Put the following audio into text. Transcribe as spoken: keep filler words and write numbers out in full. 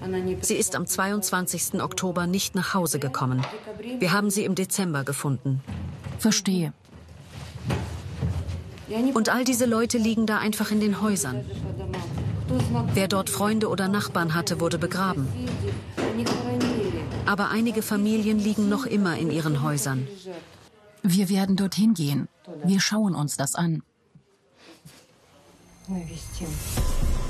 Sie ist am zweiundzwanzigsten Oktober nicht nach Hause gekommen. Wir haben sie im Dezember gefunden. Verstehe. Und all diese Leute liegen da einfach in den Häusern. Wer dort Freunde oder Nachbarn hatte, wurde begraben. Aber einige Familien liegen noch immer in ihren Häusern. Wir werden dorthin gehen. Wir schauen uns das an.